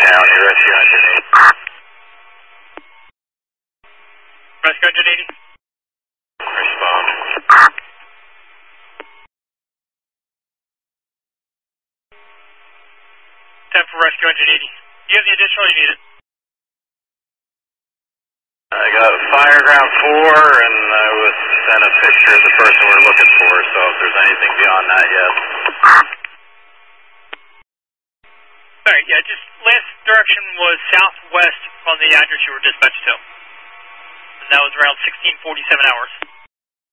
County, Rescue 180. Rescue 180. Respond. 10 for Rescue 180. Do you have the additional or you need it? I got Fireground 4, and I was sent a picture of the person we're looking for, so if there's anything beyond that yet. Alright, yeah, just last direction was southwest on the address you were dispatched to. And that was around 1647 hours.